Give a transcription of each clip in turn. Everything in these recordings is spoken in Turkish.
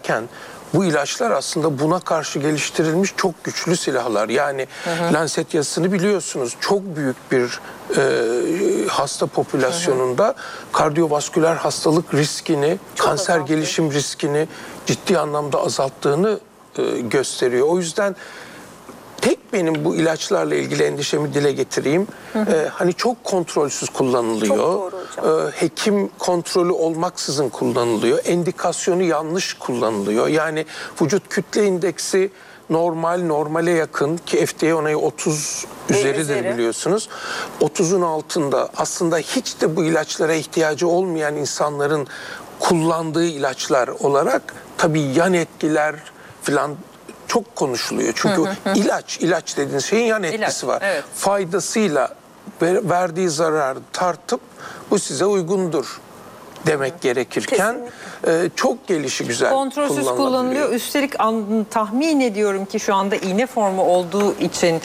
derken bu ilaçlar aslında buna karşı geliştirilmiş çok güçlü silahlar. Yani Lancet yazısını biliyorsunuz, çok büyük bir hasta popülasyonunda kardiyovasküler hastalık riskini, kanser gelişim riskini ciddi anlamda azalttığını gösteriyor. O yüzden tek benim bu ilaçlarla ilgili endişemi dile getireyim. Hani çok kontrolsüz kullanılıyor. Çok doğru hocam. Hekim kontrolü olmaksızın kullanılıyor. Endikasyonu yanlış kullanılıyor. Yani vücut kütle indeksi normale yakın, ki FDA onayı 30 üzeridir biliyorsunuz. 30'un altında aslında hiç de bu ilaçlara ihtiyacı olmayan insanların kullandığı ilaçlar olarak tabii yan etkiler falan çok konuşuluyor. Çünkü ilaç dediğiniz şeyin yan etkisi var. Evet. Faydasıyla verdiği zararı tartıp bu size uygundur demek gerekirken çok gelişigüzel kontrolsüz kullanılıyor. Üstelik tahmin ediyorum ki şu anda iğne formu olduğu için,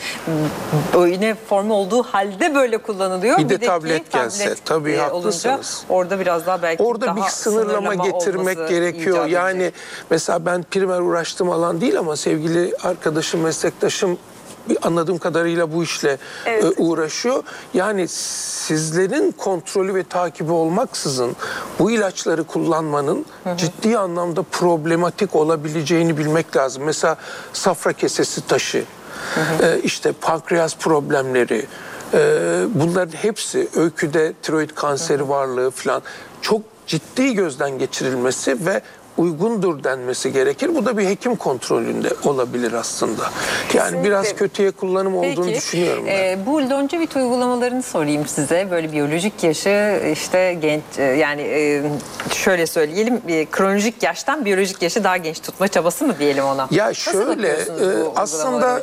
iğne formu olduğu halde böyle kullanılıyor. Bir de tablet gelse tabii haklısınız. Orada biraz daha belki orada bir sınırlama getirmek gerekiyor. Yani mesela ben primer uğraştığım alan değil ama sevgili arkadaşım, meslektaşım anladığım kadarıyla bu işle uğraşıyor. Yani sizlerin kontrolü ve takibi olmaksızın bu ilaçları kullanmanın ciddi anlamda problematik olabileceğini bilmek lazım. Mesela safra kesesi taşı, işte pankreas problemleri, bunların hepsi, öyküde tiroid kanseri varlığı falan çok ciddi gözden geçirilmesi ve uygundur denmesi gerekir. Bu da bir hekim kontrolünde olabilir aslında. Yani kesinlikle. Biraz kötüye kullanım olduğunu düşünüyorum ben. Bu longevity uygulamalarını sorayım size. Böyle biyolojik yaşı işte genç, yani şöyle söyleyelim, kronolojik yaştan biyolojik yaşı daha genç tutma çabası mı diyelim ona? Ya şöyle aslında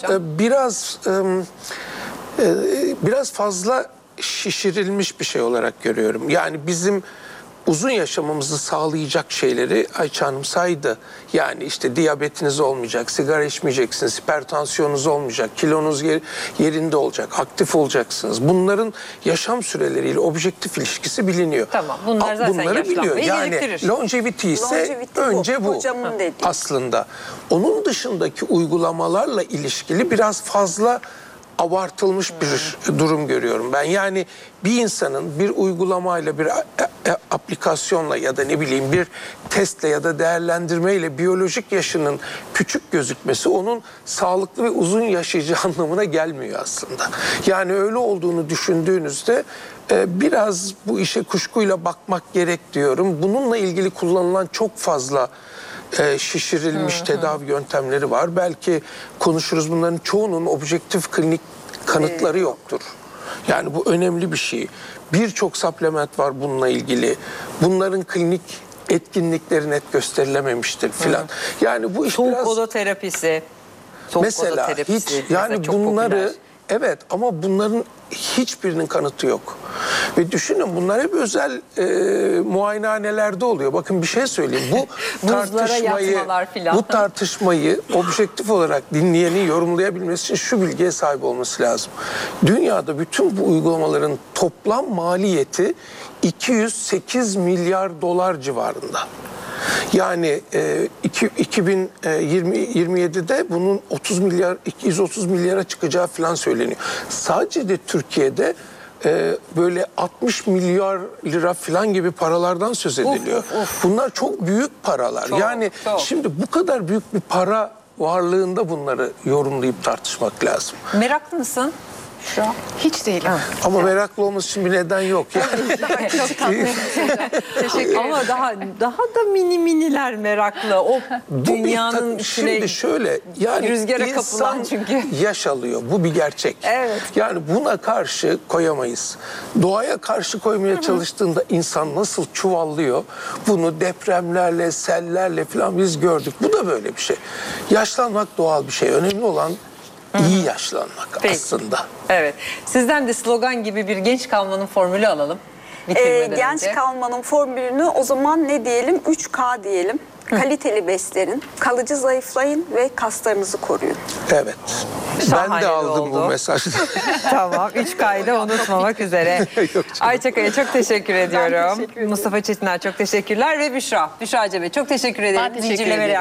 biraz fazla şişirilmiş bir şey olarak görüyorum. Yani bizim uzun yaşamamızı sağlayacak şeyleri Ayça Hanım saydı. Yani işte diyabetiniz olmayacak, sigara içmeyeceksiniz, hipertansiyonunuz olmayacak, kilonuz yerinde olacak, aktif olacaksınız. Bunların yaşam süreleriyle objektif ilişkisi biliniyor. Tamam, bunlar zaten bunları biliyor. Yani longevity ise önce bu aslında. Onun dışındaki uygulamalarla ilişkili biraz fazla abartılmış bir durum görüyorum ben. Yani bir insanın bir uygulamayla, bir aplikasyonla ya da ne bileyim bir testle ya da değerlendirmeyle biyolojik yaşının küçük gözükmesi onun sağlıklı ve uzun yaşayacağı anlamına gelmiyor aslında. Yani öyle olduğunu düşündüğünüzde biraz bu işe kuşkuyla bakmak gerek diyorum. Bununla ilgili kullanılan çok fazla şişirilmiş tedavi yöntemleri var. Belki konuşuruz, bunların çoğunun objektif klinik kanıtları yoktur. Yani bu önemli bir şey. Birçok supplement var bununla ilgili. Bunların klinik etkinlikleri net gösterilememiştir filan. Yani bu iş soğuk biraz... oda terapisi. Mesela hiç, yani bunları popüler. Evet, ama bunların hiçbirinin kanıtı yok. Ve düşünün, bunlar hep özel muayenehanelerde oluyor. Bakın bir şey söyleyeyim. Bu tartışmayı objektif olarak dinleyenin yorumlayabilmesi için şu bilgiye sahip olması lazım. Dünyada bütün bu uygulamaların toplam maliyeti 208 milyar dolar civarında. Yani 2027'de bunun 230 milyara çıkacağı falan söyleniyor. Sadece de Türkiye'de böyle 60 milyar lira falan gibi paralardan söz ediliyor. Bunlar çok büyük paralar. Şimdi bu kadar büyük bir para varlığında bunları yorumlayıp tartışmak lazım. Meraklı mısın? Şu an. Hiç değilim. Ama meraklı olması için bir neden yok. Çok tatlı. Teşekkür ederim. Ama daha da miniler meraklı. O dünyanın içine, şimdi şöyle, yani rüzgara kapılan çünkü yaş alıyor. Bu bir gerçek. Evet. Yani buna karşı koyamayız. Doğaya karşı koymaya çalıştığında insan nasıl çuvallıyor? Bunu depremlerle, sellerle falan biz gördük. Bu da böyle bir şey. Yaşlanmak doğal bir şey. Önemli olan İyi yaşlanmak aslında. Evet. Sizden de slogan gibi bir genç kalmanın formülü alalım. Genç kalmanın formülünü o zaman ne diyelim? 3K diyelim. Kaliteli beslenin, kalıcı zayıflayın ve kaslarınızı koruyun. Evet. Ben de aldım bu mesajı. Tamam. 3K'yı da unutmamak üzere. Ayça Kaya çok teşekkür ediyorum. Mustafa Çetiner çok teşekkürler ve Büşra Cebe çok teşekkür ederim. Ben teşekkür ederim.